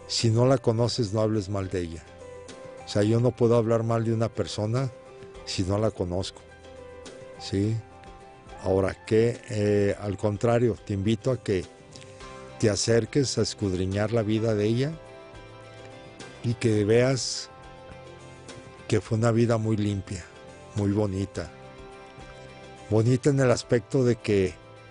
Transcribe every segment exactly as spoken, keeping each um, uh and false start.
Si no la conoces, no hables mal de ella. O sea, yo no puedo hablar mal de una persona si no la conozco, ¿sí? Ahora, que eh, al contrario, te invito a que te acerques a escudriñar la vida de ella y que veas que fue una vida muy limpia, muy bonita. Bonita en el aspecto de que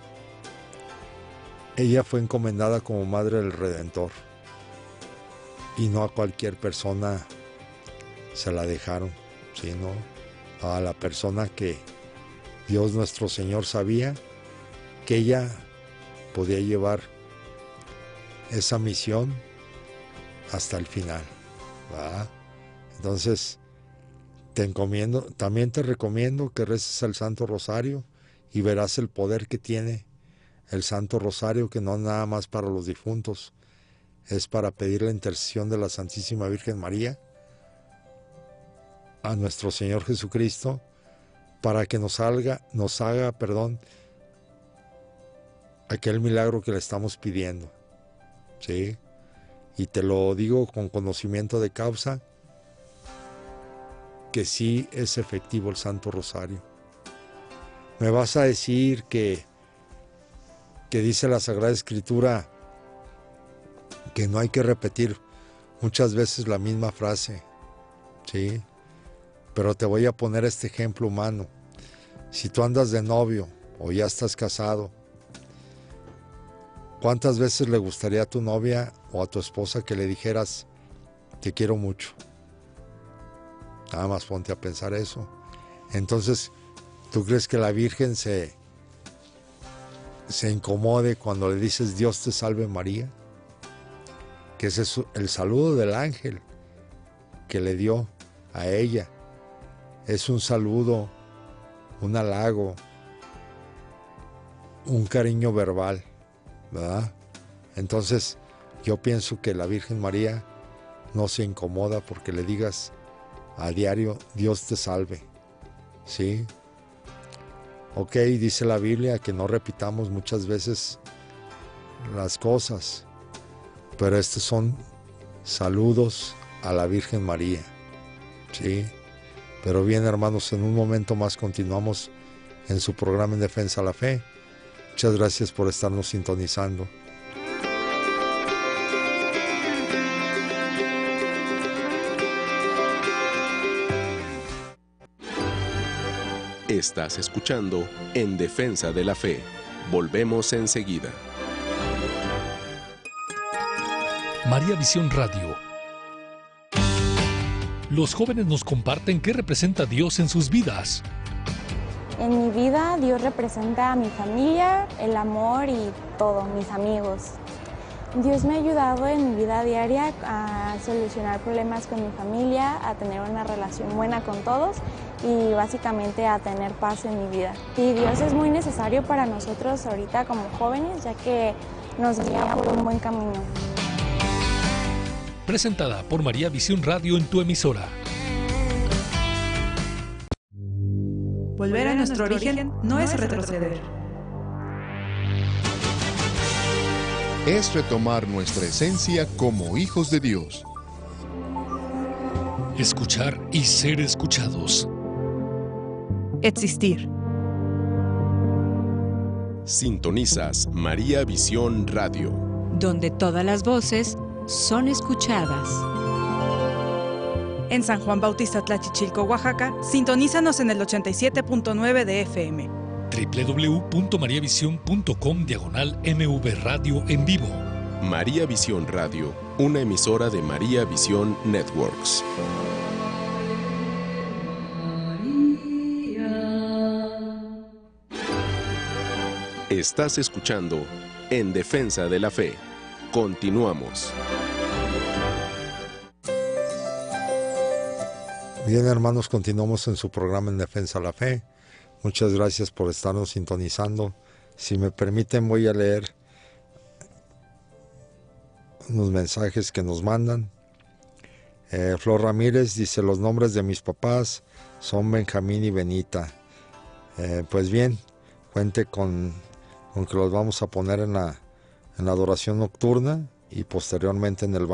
ella fue encomendada como Madre del Redentor y no a cualquier persona se la dejaron, sino a la persona que Dios nuestro Señor sabía que ella podía llevar esa misión hasta el final, ¿verdad? Entonces, te encomiendo, también te recomiendo que reces el Santo Rosario y verás el poder que tiene el Santo Rosario, que no es nada más para los difuntos, es para pedir la intercesión de la Santísima Virgen María a nuestro Señor Jesucristo, para que nos haga, nos haga, perdón, aquel milagro que le estamos pidiendo, ¿sí? Y te lo digo con conocimiento de causa, que sí es efectivo el Santo Rosario. Me vas a decir que, que dice la Sagrada Escritura que no hay que repetir muchas veces la misma frase, ¿sí? Pero te voy a poner este ejemplo humano. Si tú andas de novio o ya estás casado, ¿cuántas veces le gustaría a tu novia o a tu esposa que le dijeras, te quiero mucho? Nada más ponte a pensar eso. Entonces, ¿tú crees que la Virgen se, se incomode cuando le dices Dios te salve María? Que ese es el saludo del ángel que le dio a ella. Es un saludo, un halago, un cariño verbal, ¿verdad? Entonces, yo pienso que la Virgen María no se incomoda porque le digas a diario, Dios te salve, ¿sí? Ok, dice la Biblia que no repitamos muchas veces las cosas, pero estos son saludos a la Virgen María, ¿sí? Pero bien, hermanos, en un momento más continuamos en su programa En Defensa de la Fe. Muchas gracias por estarnos sintonizando. Estás escuchando En Defensa de la Fe. Volvemos enseguida. María Visión Radio. Los jóvenes nos comparten qué representa Dios en sus vidas. En mi vida, Dios representa a mi familia, el amor y todo, mis amigos. Dios me ha ayudado en mi vida diaria a solucionar problemas con mi familia, a tener una relación buena con todos y básicamente a tener paz en mi vida. Y Dios es muy necesario para nosotros ahorita como jóvenes, ya que nos guía por un buen camino. Presentada por María Visión Radio en tu emisora. Volver a nuestro origen no es retroceder. Es retomar nuestra esencia como hijos de Dios. Escuchar y ser escuchados. Existir. Sintonizas María Visión Radio, donde todas las voces son escuchadas. En San Juan Bautista Tlachichilco, Oaxaca, sintonízanos en el ochenta y siete punto nueve de F M. doble u doble u doble u punto mariavisión punto com diagonal M V Radio en vivo. María Visión Radio, una emisora de María Visión Networks. Estás escuchando En Defensa de la Fe. Continuamos. Bien, hermanos, continuamos en su programa En Defensa de la Fe. Muchas gracias por estarnos sintonizando. Si me permiten, voy a leer unos mensajes que nos mandan. Eh, Flor Ramírez dice, los nombres de mis papás son Benjamín y Benita. Eh, pues bien, cuente con, con que los vamos a poner en la, en la adoración nocturna y posteriormente en el